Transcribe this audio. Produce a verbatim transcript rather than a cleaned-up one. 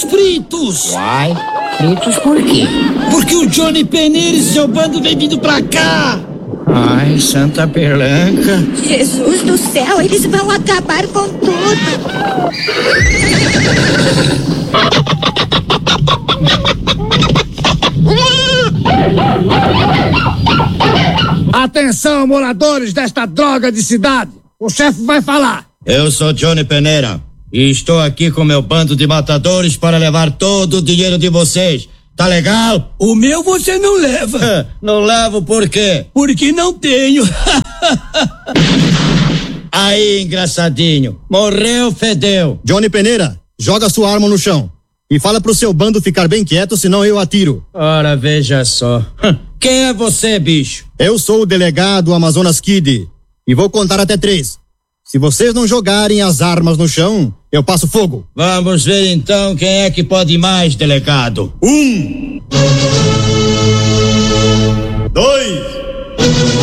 fritos. Uai, fritos por quê? Porque o Johnny Peneira e seu bando vem vindo pra cá. Ai, Santa Perlanca. Jesus do céu, eles vão acabar com tudo. Atenção, moradores desta droga de cidade. O chefe vai falar. Eu sou Johnny Peneira e estou aqui com meu bando de matadores para levar todo o dinheiro de vocês. Tá legal? O meu você não leva. Não levo por quê? Porque não tenho. Aí, engraçadinho. Morreu, fedeu. Johnny Peneira, joga sua arma no chão. E fala pro seu bando ficar bem quieto, senão eu atiro. Ora, veja só. Quem é você, bicho? Eu sou o delegado Amazonas Kid. E vou contar até três. Se vocês não jogarem as armas no chão, eu passo fogo. Vamos ver então quem é que pode mais, delegado. Um. Dois.